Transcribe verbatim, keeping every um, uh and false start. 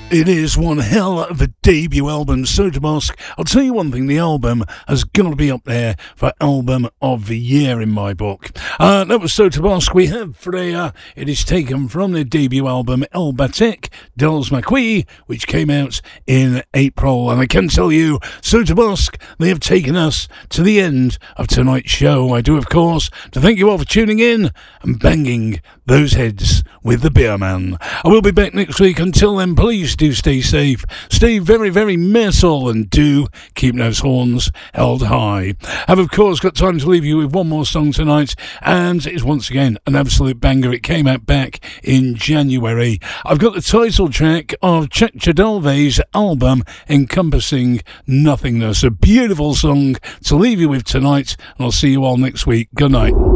It is one hell of a debut album, Soda Mosque. I'll tell you one thing, the album has got to be up there for album of the year in my book. Uh, that was Soda Mosque. We have Freya. It is taken from their debut album, El Batik Dels Maqui, which came out in April. And I can tell you, Soda Mosque, they have taken us to the end of tonight's show. I do, of course, to thank you all for tuning in and banging those heads with the Beer Man. I will be back next week. Until then, please do stay safe, stay very, very metal, and do keep those horns held high. I've, of course, got time to leave you with one more song tonight, and it's once again an absolute banger. It came out back in January. I've got the title track of Chuck Chadalve's album, Encompassing Nothingness. A beautiful song to leave you with tonight, and I'll see you all next week. Good night.